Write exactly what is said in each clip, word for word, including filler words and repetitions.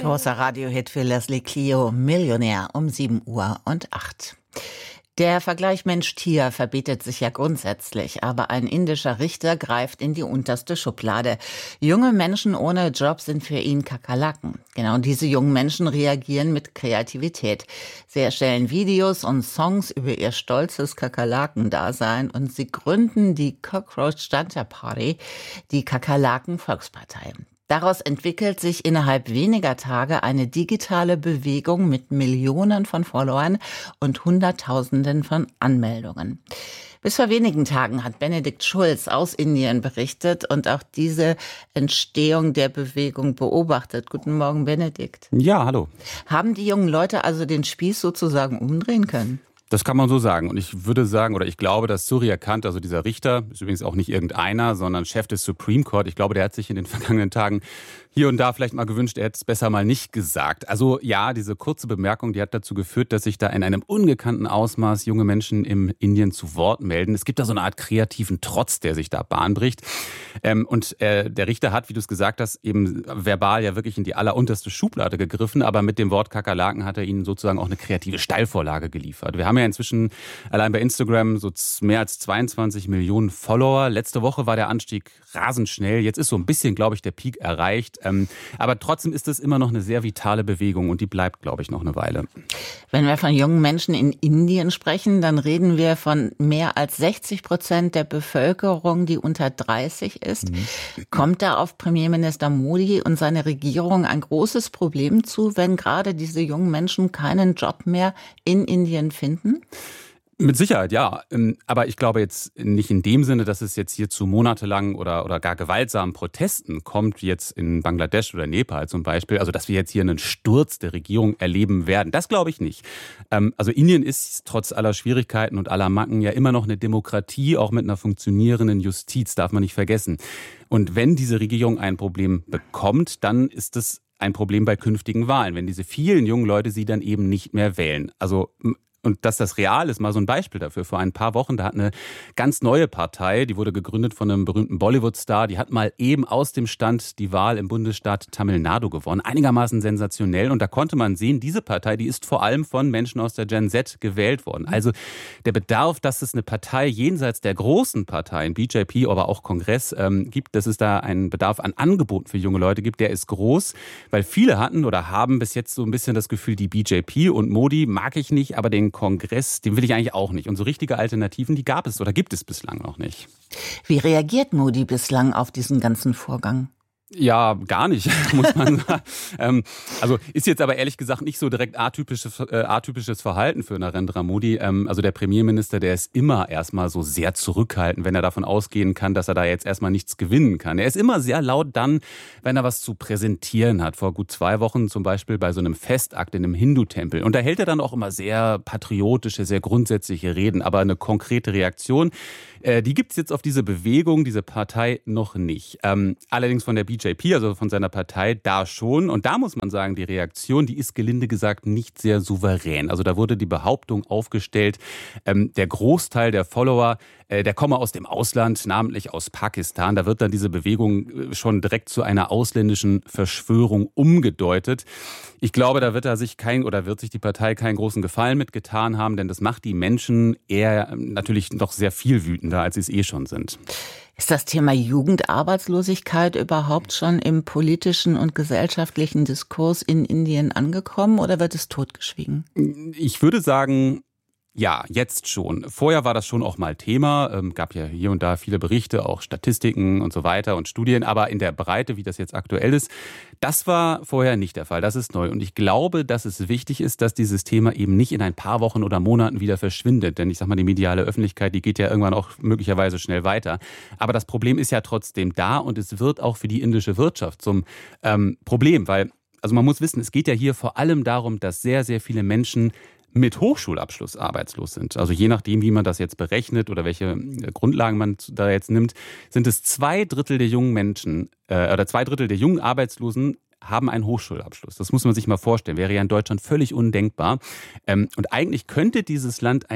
Großer Radiohit für Leslie Clio, Millionär um sieben Uhr und acht. Der Vergleich Mensch-Tier verbietet sich ja grundsätzlich, aber ein indischer Richter greift in die unterste Schublade. Junge Menschen ohne Job sind für ihn Kakerlaken. Genau diese jungen Menschen reagieren mit Kreativität. Sie erstellen Videos und Songs über ihr stolzes Kakerlaken-Dasein und sie gründen die Cockroach Janta Party, die Kakerlaken-Volkspartei. Daraus entwickelt sich innerhalb weniger Tage eine digitale Bewegung mit Millionen von Followern und Hunderttausenden von Anmeldungen. Bis vor wenigen Tagen hat Benedikt Schulz aus Indien berichtet und auch diese Entstehung der Bewegung beobachtet. Guten Morgen, Benedikt. Ja, hallo. Haben die jungen Leute also den Spieß sozusagen umdrehen können? Das kann man so sagen. Und ich würde sagen, oder ich glaube, dass Surya Kant, also dieser Richter, ist übrigens auch nicht irgendeiner, sondern Chef des Supreme Court, ich glaube, der hat sich in den vergangenen Tagen hier und da vielleicht mal gewünscht, er hätte es besser mal nicht gesagt. Also ja, diese kurze Bemerkung, die hat dazu geführt, dass sich da in einem ungekannten Ausmaß junge Menschen in Indien zu Wort melden. Es gibt da so eine Art kreativen Trotz, der sich da Bahn bricht. Ähm, und äh, der Richter hat, wie du es gesagt hast, eben verbal ja wirklich in die allerunterste Schublade gegriffen, aber mit dem Wort Kakerlaken hat er ihnen sozusagen auch eine kreative Steilvorlage geliefert. Wir haben ja inzwischen allein bei Instagram so mehr als zweiundzwanzig Millionen Follower. Letzte Woche war der Anstieg rasend schnell. Jetzt ist so ein bisschen, glaube ich, der Peak erreicht. Ähm, aber trotzdem ist es immer noch eine sehr vitale Bewegung und die bleibt, glaube ich, noch eine Weile. Wenn wir von jungen Menschen in Indien sprechen, dann reden wir von mehr als sechzig Prozent der Bevölkerung, die unter dreißig ist. Mhm. Kommt da auf Premierminister Modi und seine Regierung ein großes Problem zu, wenn gerade diese jungen Menschen keinen Job mehr in Indien finden? Mit Sicherheit, ja. Aber ich glaube jetzt nicht in dem Sinne, dass es jetzt hier zu monatelangen oder, oder gar gewaltsamen Protesten kommt, wie jetzt in Bangladesch oder Nepal zum Beispiel. Also, dass wir jetzt hier einen Sturz der Regierung erleben werden. Das glaube ich nicht. Also, Indien ist trotz aller Schwierigkeiten und aller Macken ja immer noch eine Demokratie, auch mit einer funktionierenden Justiz, darf man nicht vergessen. Und wenn diese Regierung ein Problem bekommt, dann ist es ein Problem bei künftigen Wahlen, wenn diese vielen jungen Leute sie dann eben nicht mehr wählen. Also, und dass das real ist, mal so ein Beispiel dafür. Vor ein paar Wochen, da hat eine ganz neue Partei, die wurde gegründet von einem berühmten Bollywood-Star, die hat mal eben aus dem Stand die Wahl im Bundesstaat Tamil Nadu gewonnen. Einigermaßen sensationell. Und da konnte man sehen, diese Partei, die ist vor allem von Menschen aus der Gen Z gewählt worden. Also der Bedarf, dass es eine Partei jenseits der großen Parteien, B J P, aber auch Kongress, ähm, gibt, dass es da einen Bedarf an Angeboten für junge Leute gibt, der ist groß. Weil viele hatten oder haben bis jetzt so ein bisschen das Gefühl, die B J P und Modi mag ich nicht, aber den Kongress, den will ich eigentlich auch nicht. Und so richtige Alternativen, die gab es oder gibt es bislang noch nicht. Wie reagiert Modi bislang auf diesen ganzen Vorgang? Ja, gar nicht, muss man sagen. ähm, also ist jetzt aber ehrlich gesagt nicht so direkt atypisches, äh, atypisches Verhalten für Narendra Modi. Ähm, also der Premierminister, der ist immer erstmal so sehr zurückhaltend, wenn er davon ausgehen kann, dass er da jetzt erstmal nichts gewinnen kann. Er ist immer sehr laut dann, wenn er was zu präsentieren hat. Vor gut zwei Wochen zum Beispiel bei so einem Festakt in einem Hindu-Tempel. Und da hält er dann auch immer sehr patriotische, sehr grundsätzliche Reden. Aber eine konkrete Reaktion, äh, die gibt's jetzt auf diese Bewegung, diese Partei noch nicht. Ähm, allerdings von der B J P, also von seiner Partei, da schon. Und da muss man sagen, die Reaktion, die ist gelinde gesagt nicht sehr souverän. Also da wurde die Behauptung aufgestellt, ähm, der Großteil der Follower, äh, der komme aus dem Ausland, namentlich aus Pakistan. Da wird dann diese Bewegung schon direkt zu einer ausländischen Verschwörung umgedeutet. Ich glaube, da wird er sich kein oder wird sich die Partei keinen großen Gefallen mitgetan haben, denn das macht die Menschen eher natürlich noch sehr viel wütender, als sie es eh schon sind. Ist das Thema Jugendarbeitslosigkeit überhaupt schon im politischen und gesellschaftlichen Diskurs in Indien angekommen oder wird es totgeschwiegen? Ich würde sagen, ja, jetzt schon. Vorher war das schon auch mal Thema. Ähm, gab ja hier und da viele Berichte, auch Statistiken und so weiter und Studien. Aber in der Breite, wie das jetzt aktuell ist, das war vorher nicht der Fall. Das ist neu. Und ich glaube, dass es wichtig ist, dass dieses Thema eben nicht in ein paar Wochen oder Monaten wieder verschwindet. Denn ich sag mal, die mediale Öffentlichkeit, die geht ja irgendwann auch möglicherweise schnell weiter. Aber das Problem ist ja trotzdem da und es wird auch für die indische Wirtschaft zum ähm, Problem. Weil, also man muss wissen, es geht ja hier vor allem darum, dass sehr, sehr viele Menschen mit Hochschulabschluss arbeitslos sind. Also je nachdem, wie man das jetzt berechnet oder welche Grundlagen man da jetzt nimmt, sind es zwei Drittel der jungen Menschen äh, oder zwei Drittel der jungen Arbeitslosen haben einen Hochschulabschluss. Das muss man sich mal vorstellen. Wäre ja in Deutschland völlig undenkbar. Ähm, und eigentlich könnte dieses Land eine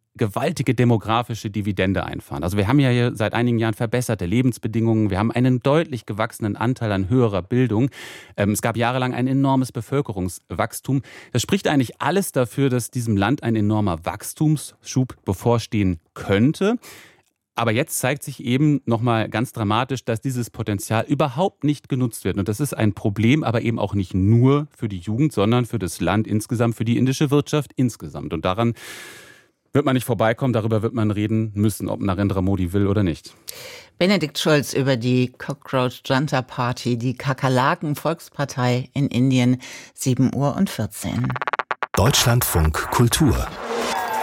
gewaltige demografische Dividende einfahren. Also wir haben ja hier seit einigen Jahren verbesserte Lebensbedingungen. Wir haben einen deutlich gewachsenen Anteil an höherer Bildung. Ähm, es gab jahrelang ein enormes Bevölkerungswachstum. Das spricht eigentlich alles dafür, dass diesem Land ein enormer Wachstumsschub bevorstehen könnte. Aber jetzt zeigt sich eben nochmal ganz dramatisch, dass dieses Potenzial überhaupt nicht genutzt wird. Und das ist ein Problem, aber eben auch nicht nur für die Jugend, sondern für das Land insgesamt, für die indische Wirtschaft insgesamt. Und daran wird man nicht vorbeikommen, darüber wird man reden müssen, ob Narendra Modi will oder nicht. Benedikt Schulz über die Cockroach Junta Party, die Kakerlaken-Volkspartei in Indien, sieben Uhr vierzehn. Deutschlandfunk Kultur